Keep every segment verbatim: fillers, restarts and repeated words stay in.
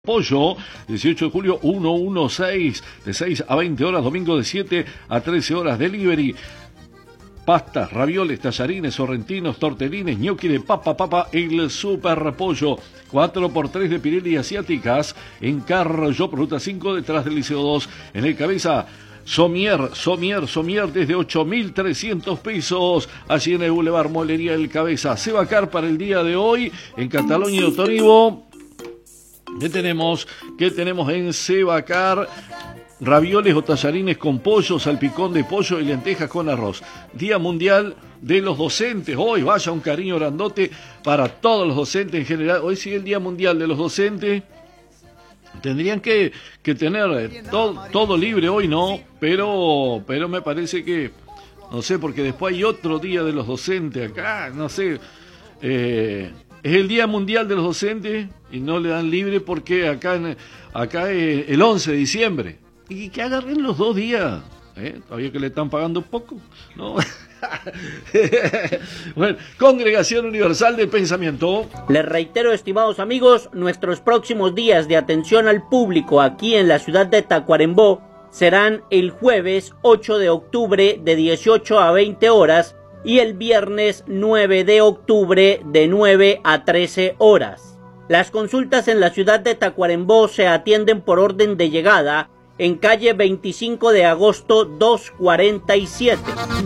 Pollo, dieciocho de julio, ciento dieciséis, de seis a veinte horas, domingo de siete a trece horas, delivery, pastas, ravioles, tallarines, sorrentinos, tortelines, gnocchi de papa, papa, el super pollo, cuatro por tres de Pirelli asiáticas, en Carro Shop, ruta cinco, detrás del Liceo dos, en el Cabeza, Somier, Somier, Somier desde ocho mil trescientos pesos, allí en el Boulevard Molería del Cabeza. Sebacar para el día de hoy, en Cataluña y Otorivo. ¿Qué tenemos? ¿Qué tenemos en Sebacar? Ravioles o tallarines con pollo, salpicón de pollo y lentejas con arroz. Día Mundial de los Docentes. Hoy vaya un cariño grandote para todos los docentes en general. Hoy sigue el Día Mundial de los Docentes. Tendrían que, que tener todo, todo libre hoy, ¿no? Pero, pero me parece que, no sé, porque después hay otro Día de los Docentes acá, no sé. Eh... Es el Día Mundial de los Docentes y no le dan libre porque acá, en, acá es el once de diciembre. Y que agarren los dos días. ¿Eh? Todavía que le están pagando poco, ¿no? Bueno, Congregación Universal del Pensamiento. Les reitero, estimados amigos, nuestros próximos días de atención al público aquí en la ciudad de Tacuarembó serán el jueves ocho de octubre de dieciocho a veinte horas y el viernes nueve de octubre de nueve a trece horas. Las consultas en la ciudad de Tacuarembó se atienden por orden de llegada en calle veinticinco de agosto doscientos cuarenta y siete.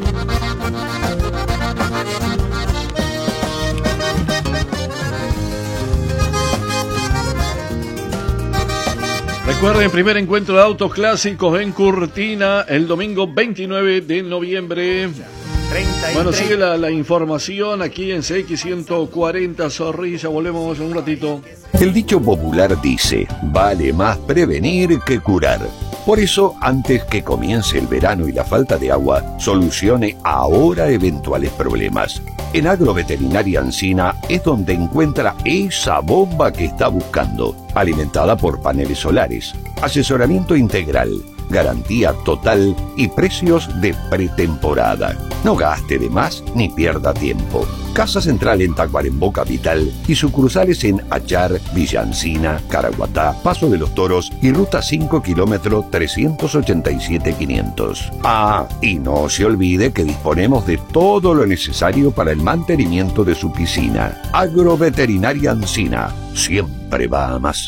Recuerden, primer encuentro de autos clásicos en Curtina el domingo veintinueve de noviembre. Bueno, sigue la, la información aquí en C X ciento cuarenta Zorrilla. Volvemos en un ratito. El dicho popular dice, vale más prevenir que curar. Por eso, antes que comience el verano y la falta de agua, solucione ahora eventuales problemas. En Agroveterinaria Ancina es donde encuentra esa bomba que está buscando, alimentada por paneles solares, asesoramiento integral, garantía total y precios de pretemporada. No gaste de más ni pierda tiempo. Casa central en Tacuarembó capital y sucursales en Achar, Villa Encina, Caraguatá, Paso de los Toros y ruta cinco kilómetro trescientos ochenta y siete quinientos. Ah, y no se olvide que disponemos de todo lo necesario para el mantenimiento de su piscina. Agroveterinaria Ancina, siempre va a más.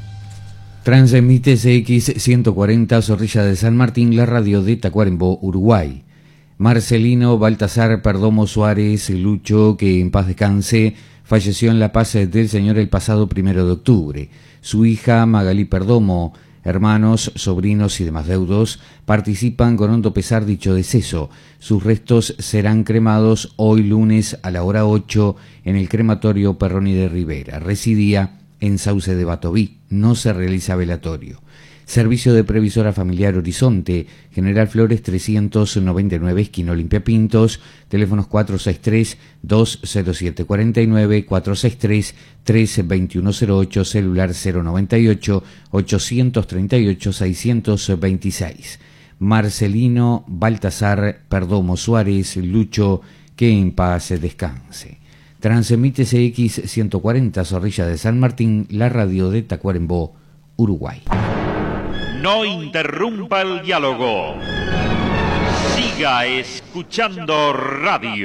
Transmite C X ciento cuarenta Zorrilla de San Martín, la radio de Tacuarembó, Uruguay. Marcelino Baltasar Perdomo Suárez Lucho, que en paz descanse, falleció en La Paz del Señor el pasado primero de octubre. Su hija Magalí Perdomo, hermanos, sobrinos y demás deudos participan con hondo pesar dicho deceso. Sus restos serán cremados hoy lunes a la hora ocho en el crematorio Perroni de Rivera. Residía en Sauce de Batoví. No se realiza velatorio. Servicio de Previsora Familiar Horizonte, General Flores trescientos noventa y nueve, esquina Olimpia Pintos, teléfonos cuatro seis tres, dos cero siete cuatro nueve, cuatro seis tres, tres dos uno cero ocho, celular cero noventa y ocho, ochocientos treinta y ocho, seiscientos veintiséis. Marcelino Baltasar Perdomo Suárez Lucho, que en paz descanse. Transmite C X ciento cuarenta Zorrilla de San Martín, la radio de Tacuarembó, Uruguay. No interrumpa el diálogo. Siga escuchando radio.